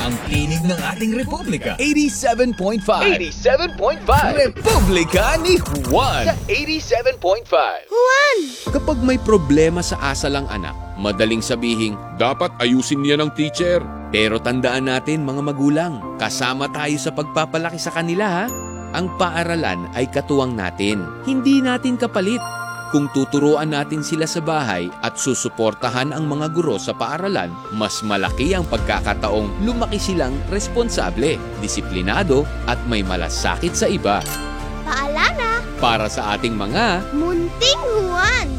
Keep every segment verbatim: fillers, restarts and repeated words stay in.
ang tinig ng ating Republika. eighty-seven point five. eighty-seven point five. Republika ni Juan. Sa eighty-seven point five. Juan! Kapag may problema sa asalang anak, madaling sabihing, dapat ayusin niya ng teacher. Pero tandaan natin mga magulang, kasama tayo sa pagpapalaki sa kanila ha. Ang paaralan ay katuwang natin, hindi natin kapalit. Kung tuturuan natin sila sa bahay at susuportahan ang mga guro sa paaralan, mas malaki ang pagkakataong lumaki silang responsable, disiplinado at may malasakit sa iba. Paalala! Para sa ating mga Munting Juan!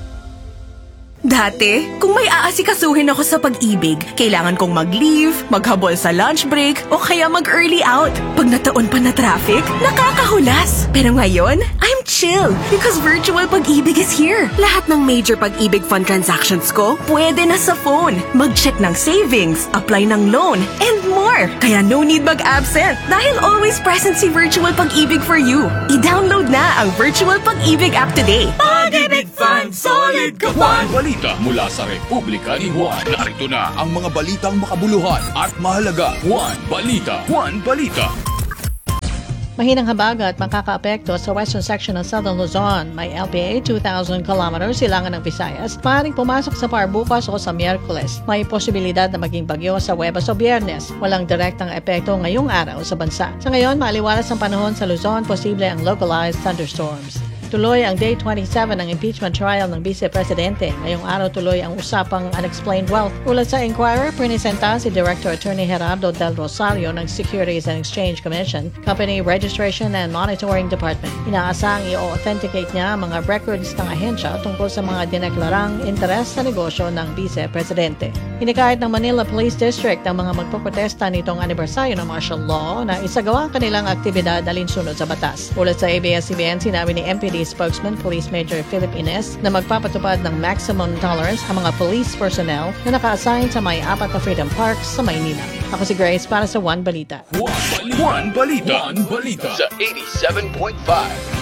Dati, kung may aasikasuhin ako sa pag-ibig, kailangan kong mag-leave, maghabol sa lunch break, o kaya mag-early out. Pag nataon pa na traffic, nakakahulas. Pero ngayon, I'm chill because virtual pag-ibig is here. Lahat ng major pag-ibig fund transactions ko, pwede na sa phone. Mag-check ng savings, apply ng loan, and more. Kaya no need mag-absent dahil always present si virtual pag-ibig for you. I-download na ang virtual pag-ibig app today. Pag-ibig Fund, solid ka Juan! Balita mula sa Republika ni Juan. Narito na ang mga balitang makabuluhan at mahalaga. Juan Balita. Juan Balita. Mahinang habagat makakaapekto sa western section ng Southern Luzon. May L P A two thousand kilometers silangan ng Visayas. Maaaring pumasok sa Par bukas o sa Miyerkules. May posibilidad na maging bagyo sa Huwebes o Biyernes. Walang direktang epekto ngayong araw sa bansa. Sa ngayon, maaliwalas ang panahon sa Luzon, posible ang localized thunderstorms. Tuloy ang Day twenty-seven ng impeachment trial ng Vice Presidente. Ngayong araw tuloy ang usapang unexplained wealth. Ulat sa Inquirer, prinisenta si Director Attorney Gerardo Del Rosario ng Securities and Exchange Commission, Company Registration and Monitoring Department. Inaasang i-authenticate niya ang mga records ng ahensya tungkol sa mga dineklarang interes sa negosyo ng Vice Presidente. Hinikayat ng Manila Police District ang mga magpoprotesta nitong anibersaryo ng martial law na isagawa ang kanilang aktibidad alinsunod sa batas. Ulat sa A B S C B N, sinabi ni M P D spokesman Police Major Philip Ines na magpapatupad ng maximum tolerance ang mga police personnel na naka-assign sa may apat na Freedom Parks sa Maynila. Ako si Grace para sa One Balita. Juan Balita. Juan Balita. Juan Balita. Sa eighty-seven point five.